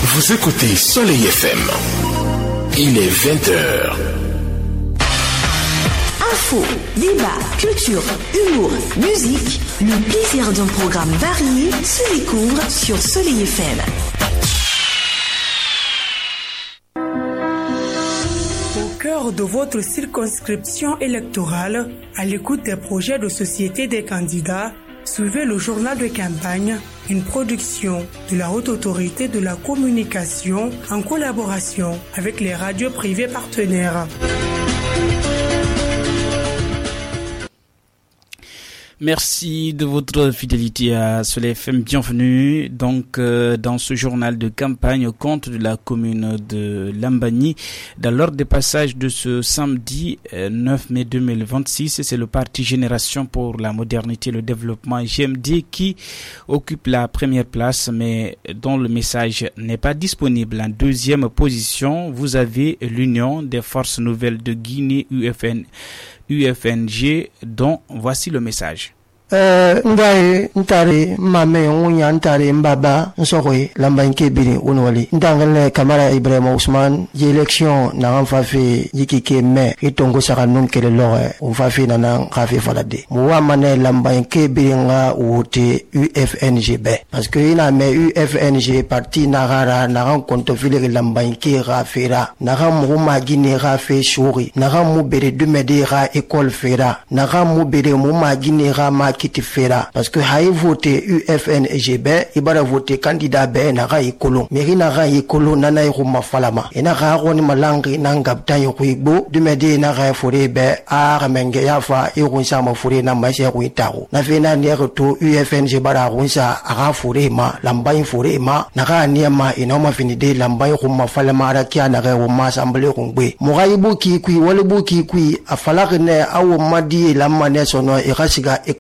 Vous écoutez Soleil FM. Il est 20h. Info, débat, culture, humour, musique, le plaisir d'un programme varié se découvre sur Soleil FM. Au cœur de votre circonscription électorale, à l'écoute des projets de société des candidats, suivez le journal de campagne, une production de la Haute Autorité de la Communication en collaboration avec les radios privées partenaires. Merci de votre fidélité à Soleil FM. Bienvenue donc dans ce journal de campagne au compte de la commune de Lambani. Dans l'ordre des passages de ce samedi 9 mai 2026, c'est le parti Génération pour la modernité et le développement GMD qui occupe la première place, mais dont le message n'est pas disponible. En deuxième position, vous avez l'Union des forces nouvelles de Guinée UFNG, dont voici le message. Ngai ntare mame unya ntare mbaba nsokwe lambanke bini unwali ndangale kamara Ibrahim Ousmane élection na anfafe yikike me itongo saka non kele loe unfafe na ngafe falade muwa mane lambanke bini nga wote UFNG be parce que ina me UFNG parti nagara na konto file lambanke rafera na mu magine rafe shuri na mu bere dumede ra école fera na mu bere mu magine ra ma kiti fera parce que hay voté UFNGB ibara voté candidat be na ga ikolo meri na ga ikolo nana yi ma falama ina ga roni malangi na ngabta yi kuibo dumede na ga fore be a ramenge ya fa i gunsa ma fore na ma se ku itago na fena ne to UFNG bara gunsa aga fore ma lambai fore ma na ga ne ma ina ma finide lambai ku ma falama ra kya na ga ma assemblée kungbe mo ga ibuki kui wale buki kui afala ne awo madi lamane sono e ga siga